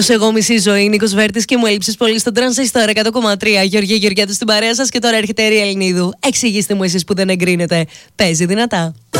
Ένωσε εγώ μισή ζωή, Νίκος Βέρτης, και μου έλειψες πολύ στον Τρανζίστορ 100,3. Γεωργία Γεωργιάδου στην παρέα σας, και τώρα έρχεται η Ριελνίδου. Εξηγήστε μου εσείς που δεν εγκρίνετε. Παίζει δυνατά.